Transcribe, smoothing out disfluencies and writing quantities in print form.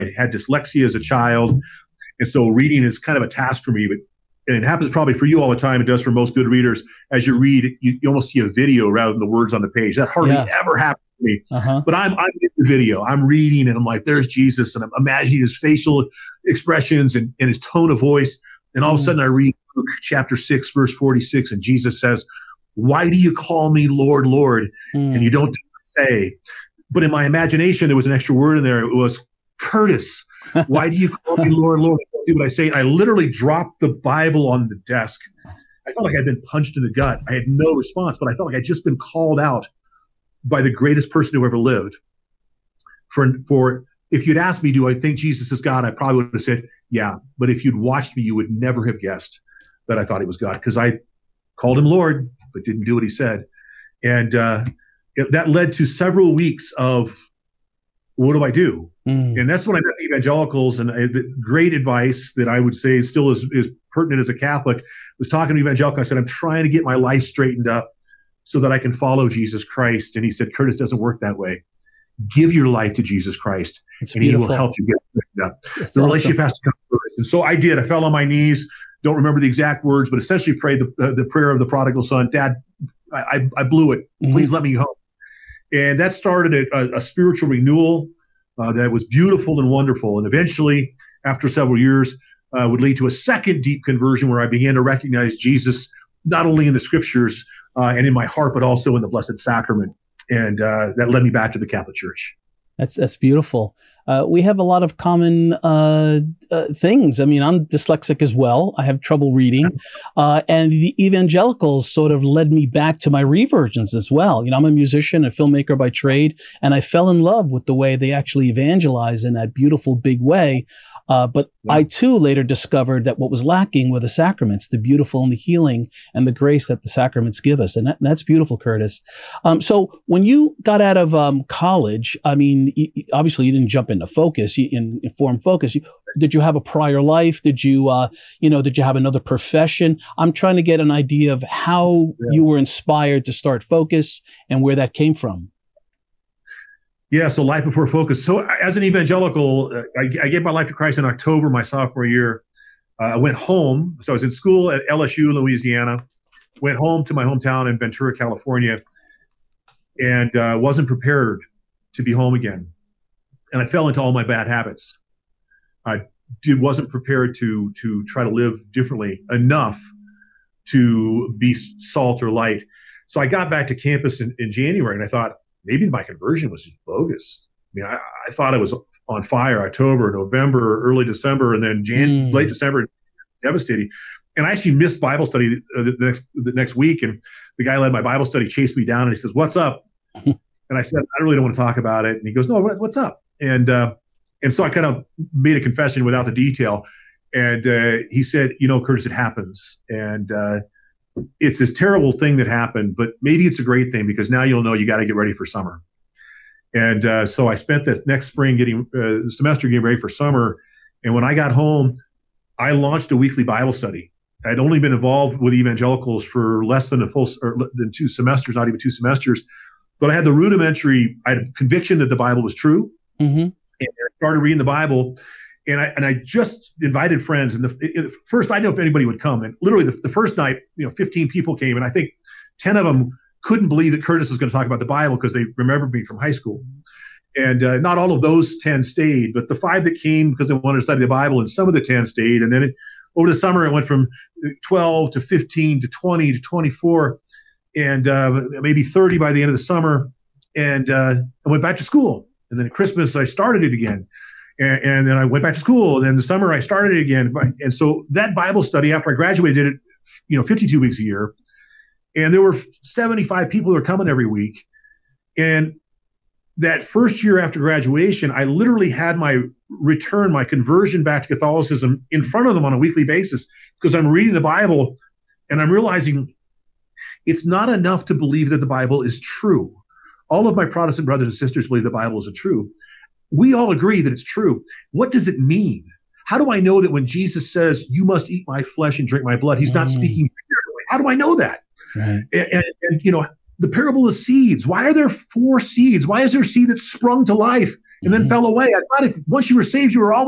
had dyslexia as a child. And so reading is kind of a task for me, and it happens probably for you all the time. It does for most good readers. As you read, you almost see a video rather than the words on the page. That hardly ever happens to me. But I'm in the video. I'm reading, and I'm like, there's Jesus, and I'm imagining his facial expressions and his tone of voice. And all of a sudden I read Luke chapter 6, verse 46, and Jesus says, "Why do you call me Lord, Lord, and you don't say?" But in my imagination, there was an extra word in there. It was Curtis. Why do you call me Lord, Lord? I don't do what I say. And I literally dropped the Bible on the desk. I felt like I'd been punched in the gut. I had no response, but I felt like I'd just been called out by the greatest person who ever lived. For if you'd asked me, do I think Jesus is God? I probably would have said, yeah. But if you'd watched me, you would never have guessed that I thought he was God, because I called him Lord, but didn't do what he said. And that led to several weeks of, what do I do? And that's when I met the evangelicals, and the great advice that I would say still is pertinent as a Catholic was talking to evangelical. I said, I'm trying to get my life straightened up so that I can follow Jesus Christ. And he said, Curtis, doesn't work that way. Give your life to Jesus Christ, and he will help you get straightened up. That's the relationship has to come first. And so I did. I fell on my knees. Don't remember the exact words, but essentially prayed the prayer of the prodigal son. Dad, I blew it. Please let me home. And that started a spiritual renewal that was beautiful and wonderful. And eventually, after several years, would lead to a second deep conversion where I began to recognize Jesus, not only in the scriptures and in my heart, but also in the Blessed Sacrament. And that led me back to the Catholic Church. That's beautiful. We have a lot of common things. I mean, I'm dyslexic as well. I have trouble reading. And the evangelicals sort of led me back to my reversions as well. You know, I'm a musician, a filmmaker by trade, and I fell in love with the way they actually evangelize in that beautiful, big way. But I too later discovered that what was lacking were the sacraments, the beautiful and the healing and the grace that the sacraments give us. And that's beautiful, Curtis. So when you got out of college, I mean, obviously you didn't jump into focus, in form focus. Did you have a prior life? Did you, did you have another profession? I'm trying to get an idea of how you were inspired to start Focus and where that came from. Yeah, so life before Focus. So as an evangelical, I gave my life to Christ in October my sophomore year. I went home. So I was in school at LSU, Louisiana. Went home to my hometown in Ventura, California, and wasn't prepared to be home again. And I fell into all my bad habits. I wasn't prepared to try to live differently enough to be salt or light. So I got back to campus in January, and I thought, maybe my conversion was just bogus. I mean, I thought I was on fire October, November, early December, and then late December, devastating. And I actually missed Bible study the next week. And the guy who led my Bible study chased me down and he says, "What's up?" And I said, "I really don't want to talk about it." And he goes, "No, what's up?" And so I kind of made a confession without the detail. And he said, "Curtis, it happens. And it's this terrible thing that happened, but maybe it's a great thing because now you'll know you got to get ready for summer." And so I spent this next spring semester getting ready for summer. And when I got home, I launched a weekly Bible study. I'd only been involved with evangelicals for less than than 2 semesters, not even 2 semesters. But I had I had a conviction that the Bible was true. And I started reading the Bible. And I just invited friends. And first, I didn't know if anybody would come. And literally the first night, 15 people came. And I think 10 of them couldn't believe that Curtis was going to talk about the Bible because they remembered me from high school. And not all of those 10 stayed, but the 5 that came because they wanted to study the Bible, and some of the 10 stayed. And then over the summer, it went from 12 to 15 to 20 to 24 and maybe 30 by the end of the summer. And I went back to school. And then at Christmas, I started it again. And then I went back to school. And then the summer, I started it again. And so that Bible study, after I graduated, did it 52 weeks a year. And there were 75 people that were coming every week. And that first year after graduation, I literally had my conversion back to Catholicism in front of them on a weekly basis because I'm reading the Bible and I'm realizing it's not enough to believe that the Bible is true. All of my Protestant brothers and sisters believe the Bible is true. We all agree that it's true. What does it mean? How do I know that when Jesus says, "You must eat my flesh and drink my blood," he's not speaking figuratively? How do I know that? Right. And the parable of seeds. Why are there 4 seeds? Why is there a seed that's sprung to life and then fell away. I thought if once you were saved, you were always